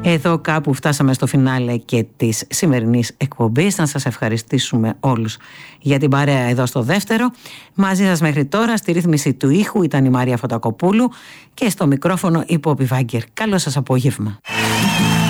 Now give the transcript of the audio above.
Εδώ κάπου φτάσαμε στο φινάλε και της σημερινής εκπομπής. Να σας ευχαριστήσουμε όλους για την παρέα εδώ στο δεύτερο. Μαζί σας μέχρι τώρα στη ρύθμιση του ήχου ήταν η Μαρία Φωτακοπούλου και στο μικρόφωνο η Πόπη Βάγκερ. Καλό σας απόγευμα.